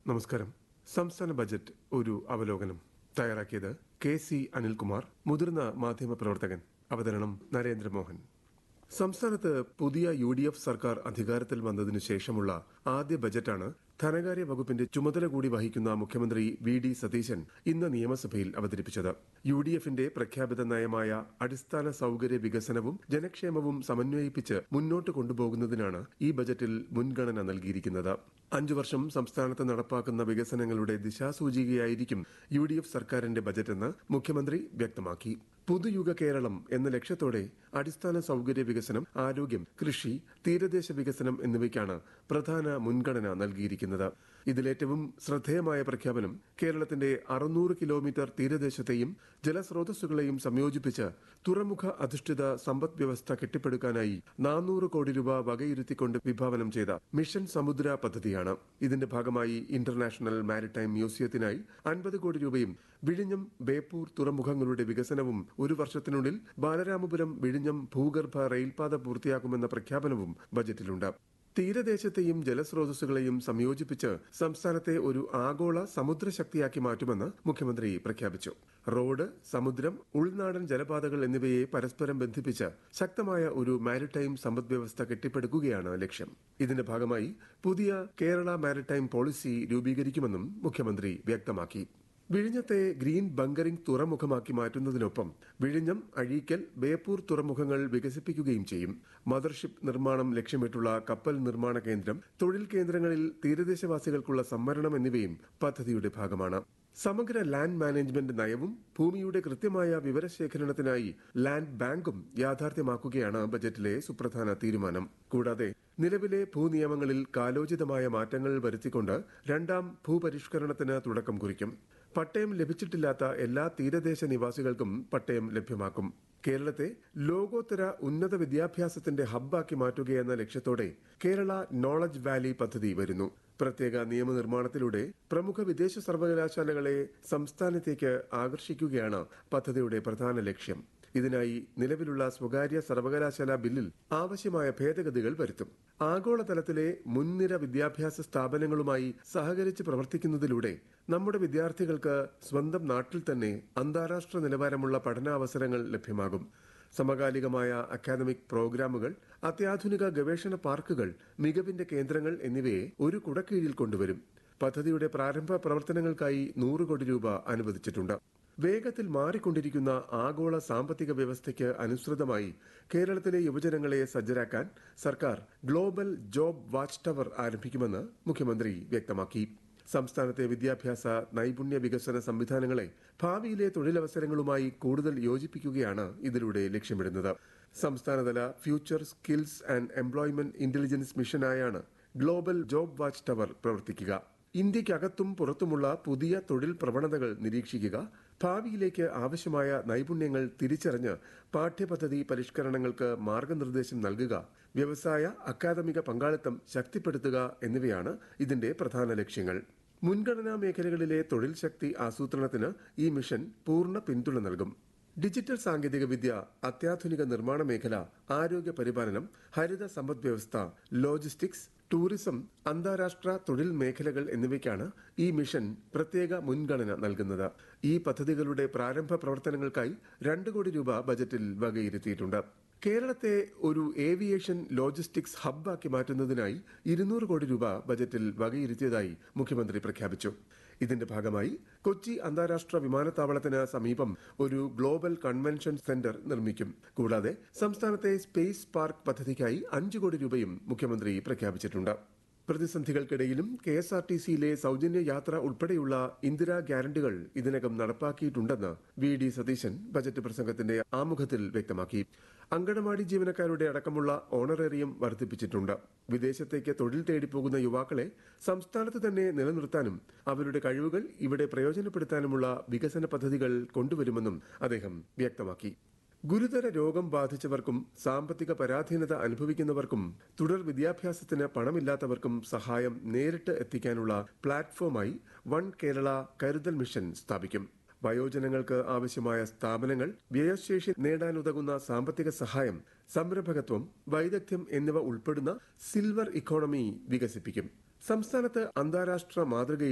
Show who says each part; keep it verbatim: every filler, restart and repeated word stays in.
Speaker 1: നമസ്കാരം. സംസ്ഥാന ബജറ്റ് ഒരു അവലോകനം തയ്യാറാക്കിയത് കെ സി അനിൽകുമാർ, മുതിർന്ന മാധ്യമപ്രവർത്തകൻ. അവതരണം നരേന്ദ്രമോഹൻ. സംസ്ഥാനത്ത് പുതിയ യു ഡി എഫ് സർക്കാർ അധികാരത്തിൽ വന്നതിനു ശേഷമുള്ള ആദ്യ ബജറ്റാണ് ധനകാര്യ വകുപ്പിന്റെ ചുമതല കൂടി വഹിക്കുന്ന മുഖ്യമന്ത്രി വി ഡി സതീശൻ ഇന്ന് നിയമസഭയിൽ അവതരിപ്പിച്ചത്. യു ഡി എഫിന്റെ പ്രഖ്യാപിത നയമായ അടിസ്ഥാന സൌകര്യ വികസനവും ജനക്ഷേമവും സമന്വയിപ്പിച്ച് മുന്നോട്ട് കൊണ്ടുപോകുന്നതിനാണ് ഈ ബജറ്റിൽ മുൻഗണന നൽകിയിരിക്കുന്നത്. അഞ്ചു വർഷം സംസ്ഥാനത്ത് നടപ്പാക്കുന്ന വികസനങ്ങളുടെ ദിശാസൂചികയായിരിക്കും യു ഡി എഫ് സർക്കാരിന്റെ ബജറ്റെന്ന് മുഖ്യമന്ത്രി വ്യക്തമാക്കി. പുതുയുഗ കേരളം എന്ന ലക്ഷ്യത്തോടെ അടിസ്ഥാന സൌകര്യ വികസനം, ആരോഗ്യം, കൃഷി, തീരദേശ വികസനം എന്നിവയ്ക്കാണ് പ്രധാന മുൻഗണന നൽകിയിരിക്കുന്നത്. ഇതിലേറ്റവും ശ്രദ്ധേയമായ പ്രഖ്യാപനം കേരളത്തിന്റെ അറുന്നൂറ് കിലോമീറ്റർ തീരദേശത്തെയും ജലസ്രോതസ്സുകളെയും സംയോജിപ്പിച്ച് തുറമുഖ അധിഷ്ഠിത സമ്പദ് വ്യവസ്ഥ കെട്ടിപ്പടുക്കാനായി നാനൂറ് കോടി രൂപ വകയിരുത്തിക്കൊണ്ട് വിഭാവനം ചെയ്ത മിഷൻ സമുദ്ര പദ്ധതിയാണ്. ഇതിന്റെ ഭാഗമായി ഇന്റർനാഷണൽ മാരിടൈം മ്യൂസിയത്തിനായി അൻപത് കോടി രൂപയും വിഴിഞ്ഞം, ബേപ്പൂർ തുറമുഖങ്ങളുടെ വികസനവും ഒരു വർഷത്തിനുള്ളിൽ ബാലരാമപുരം വിഴിഞ്ഞം ഭൂഗർഭ റെയിൽപാത പൂർത്തിയാക്കുമെന്ന പ്രഖ്യാപനവും ബജറ്റിലുണ്ട്. തീരദേശത്തെയും ജലസ്രോതസ്സുകളെയും സംയോജിപ്പിച്ച് സംസ്ഥാനത്തെ ഒരു ആഗോള സമുദ്രശക്തിയാക്കി മാറ്റുമെന്ന് മുഖ്യമന്ത്രി പ്രഖ്യാപിച്ചു. റോഡ്, സമുദ്രം, ഉൾനാടൻ ജലപാതകൾ എന്നിവയെ പരസ്പരം ബന്ധിപ്പിച്ച് ശക്തമായ ഒരു മാരിടൈം സമ്പദ്വ്യവസ്ഥ കെട്ടിപ്പടുക്കുകയാണ് ലക്ഷ്യം. ഇതിന്റെ ഭാഗമായി പുതിയ കേരള മാരിടൈം പോളിസി രൂപീകരിക്കുമെന്നും മുഖ്യമന്ത്രി വ്യക്തമാക്കി. വിഴിഞ്ഞത്തെ ഗ്രീൻ ബങ്കറിംഗ് തുറമുഖമാക്കി മാറ്റുന്നതിനൊപ്പം വിഴിഞ്ഞം, അഴീക്കൽ, ബേപ്പൂർ തുറമുഖങ്ങൾ വികസിപ്പിക്കുകയും ചെയ്യും. മദർഷിപ്പ് നിർമ്മാണം ലക്ഷ്യമിട്ടുള്ള കപ്പൽ നിർമ്മാണ കേന്ദ്രം, തൊഴിൽ കേന്ദ്രങ്ങളിൽ തീരദേശവാസികൾക്കുള്ള സംവരണം എന്നിവയും പദ്ധതിയുടെ ഭാഗമാണ്. സമഗ്ര ലാൻഡ് മാനേജ്മെന്റ് നയവും ഭൂമിയുടെ കൃത്യമായ വിവരശേഖരണത്തിനായി ലാൻഡ് ബാങ്കും യാഥാർത്ഥ്യമാക്കുകയാണ് ബജറ്റിലെ സുപ്രധാന തീരുമാനം. കൂടാതെ നിലവിലെ ഭൂനിയമങ്ങളിൽ കാലോചിതമായ മാറ്റങ്ങൾ വരുത്തിക്കൊണ്ട് രണ്ടാം ഭൂപരിഷ്കരണത്തിന് തുടക്കം കുറിക്കും. പട്ടയം ലഭിച്ചിട്ടില്ലാത്ത എല്ലാ തീരദേശ നിവാസികൾക്കും പട്ടയം ലഭ്യമാക്കും. കേരളത്തെ ലോകോത്തര ഉന്നത വിദ്യാഭ്യാസത്തിന്റെ ഹബ്ബാക്കി മാറ്റുകയെന്ന ലക്ഷ്യത്തോടെ കേരള നോളജ് വാലി പദ്ധതി വരുന്നു. പ്രത്യേക നിയമനിർമ്മാണത്തിലൂടെ പ്രമുഖ വിദേശ സർവകലാശാലകളെ സംസ്ഥാനത്തേക്ക് ആകർഷിക്കുകയാണ് പദ്ധതിയുടെ പ്രധാന ലക്ഷ്യം. ഇതിനായി നിലവിലുള്ള സ്വകാര്യ സർവകലാശാല ബില്ലിൽ ആവശ്യമായ ഭേദഗതികൾ വരുത്തും. ആഗോളതലത്തിലെ മുൻനിര വിദ്യാഭ്യാസ സ്ഥാപനങ്ങളുമായി സഹകരിച്ച് പ്രവർത്തിക്കുന്നതിലൂടെ നമ്മുടെ വിദ്യാർത്ഥികൾക്ക് സ്വന്തം നാട്ടിൽ തന്നെ അന്താരാഷ്ട്ര നിലവാരമുള്ള പഠനാവസരങ്ങൾ ലഭ്യമാകും. സമകാലികമായ അക്കാദമിക് പ്രോഗ്രാമുകൾ, അത്യാധുനിക ഗവേഷണ പാർക്കുകൾ, മികവിന്റെ കേന്ദ്രങ്ങൾ എന്നിവയെ ഒരു കുടക്കീഴിൽ കൊണ്ടുവരും. പദ്ധതിയുടെ പ്രാരംഭ പ്രവർത്തനങ്ങൾക്കായി നൂറ് കോടി രൂപ അനുവദിച്ചിട്ടുണ്ട്. വേഗത്തിൽ മാറിക്കൊണ്ടിരിക്കുന്ന ആഗോള സാമ്പത്തിക വ്യവസ്ഥയ്ക്ക് അനുസൃതമായി കേരളത്തിലെ യുവജനങ്ങളെ സജ്ജരാക്കാൻ സർക്കാർ ഗ്ലോബൽ ജോബ് വാച്ച് ടവർ ആരംഭിക്കുമെന്ന് മുഖ്യമന്ത്രി വ്യക്തമാക്കി. സംസ്ഥാനത്തെ വിദ്യാഭ്യാസ നൈപുണ്യ വികസന സംവിധാനങ്ങളെ ഭാവിയിലെ തൊഴിലവസരങ്ങളുമായി കൂടുതൽ യോജിപ്പിക്കുകയാണ് ഇതിലൂടെ ലക്ഷ്യമിടുന്നത്. സംസ്ഥാനതല future skills and employment intelligence മിഷനായാണ് global job watch tower പ്രവർത്തിക്കുക. ഇന്ത്യക്കകത്തും പുറത്തുമുള്ള പുതിയ തൊഴിൽ പ്രവണതകൾ നിരീക്ഷിക്കുക, ഭാവിയിലേക്ക് ആവശ്യമായ നൈപുണ്യങ്ങൾ തിരിച്ചറിഞ്ഞ് പാഠ്യപദ്ധതി പരിഷ്കരണങ്ങൾക്ക് മാർഗനിർദ്ദേശം നൽകുക, വ്യവസായ അക്കാദമിക പങ്കാളിത്തം ശക്തിപ്പെടുത്തുക എന്നിവയാണ് ഇതിന്റെ പ്രധാന ലക്ഷ്യങ്ങൾ. മുൻഗണനാ മേഖലകളിലെ തൊഴിൽ ശക്തി ആസൂത്രണത്തിന് ഈ മിഷൻ പൂർണ്ണ പിന്തുണ നൽകും. ഡിജിറ്റൽ സാങ്കേതികവിദ്യ, അത്യാധുനിക നിർമ്മാണ മേഖല, ആരോഗ്യ പരിപാലനം, ഹരിത സമ്പദ്വ്യവസ്ഥ, ലോജിസ്റ്റിക്സ്, ടൂറിസം, അന്താരാഷ്ട്ര തൊഴിൽ മേഖലകൾ എന്നിവയ്ക്കാണ് ഈ മിഷൻ പ്രത്യേക മുൻഗണന നൽകുന്നത്. ഈ പദ്ധതികളുടെ പ്രാരംഭ പ്രവർത്തനങ്ങൾക്കായി രണ്ട് കോടി രൂപ ബജറ്റിൽ വകയിരുത്തിയിട്ടുണ്ട്. കേരളത്തെ ഒരു ഏവിയേഷൻ ലോജിസ്റ്റിക്സ് ഹബ്ബാക്കി മാറ്റുന്നതിനായി ഇരുന്നൂറ് കോടി രൂപ ബജറ്റിൽ വകയിരുത്തിയതായി മുഖ്യമന്ത്രി പ്രഖ്യാപിച്ചു. ഇതിന്റെ ഭാഗമായി കൊച്ചി അന്താരാഷ്ട്ര വിമാനത്താവളത്തിന് സമീപം ഒരു ഗ്ലോബൽ കൺവെൻഷൻ സെന്റർ നിർമ്മിക്കും. കൂടാതെ സംസ്ഥാനത്തെ സ്പേസ് പാർക്ക് പദ്ധതിക്കായി അഞ്ചു കോടി രൂപയും മുഖ്യമന്ത്രി പ്രഖ്യാപിച്ചിട്ടുണ്ട്. പ്രതിസന്ധികൾക്കിടയിലും കെ എസ് ആർ ടി സിയിലെ സൌജന്യ യാത്ര ഉൾപ്പെടെയുള്ള ഇന്ദിരാ ഗ്യാരണ്ടികൾ ഇതിനകം നടപ്പാക്കിയിട്ടുണ്ടെന്ന് വി ഡി സതീശൻ ബജറ്റ് പ്രസംഗത്തിന്റെ ആമുഖത്തിൽ വ്യക്തമാക്കി. അങ്കണവാടി ജീവനക്കാരുടെ അടക്കമുള്ള ഓണറേറിയം വർദ്ധിപ്പിച്ചിട്ടുണ്ട്. വിദേശത്തേക്ക് തൊഴിൽ തേടി പോകുന്ന യുവാക്കളെ സംസ്ഥാനത്ത് തന്നെ നിലനിർത്താനും അവരുടെ കഴിവുകൾ ഇവിടെ പ്രയോജനപ്പെടുത്താനുമുള്ള വികസന പദ്ധതികൾ കൊണ്ടുവരുമെന്നും അദ്ദേഹം വ്യക്തമാക്കി. ഗുരുതര രോഗം ബാധിച്ചവർക്കും സാമ്പത്തിക പരാധീനത അനുഭവിക്കുന്നവർക്കും തുടർ വിദ്യാഭ്യാസത്തിന് പണമില്ലാത്തവർക്കും സഹായം നേരിട്ട് എത്തിക്കാനുള്ള പ്ലാറ്റ്ഫോമായി വൺ കേരള കരുതൽ മിഷൻ സ്ഥാപിക്കും. വയോജനങ്ങൾക്ക് ആവശ്യമായ സ്ഥാപനങ്ങൾ, വ്യയശേഷി നേടാനുതകുന്ന സാമ്പത്തിക സഹായം, സംരംഭകത്വം, വൈദഗ്ധ്യം എന്നിവ ഉൾപ്പെടുന്ന സിൽവർ ഇക്കോണമി വികസിപ്പിക്കും. സംസ്ഥാനത്ത് അന്താരാഷ്ട്ര മാതൃകയിൽ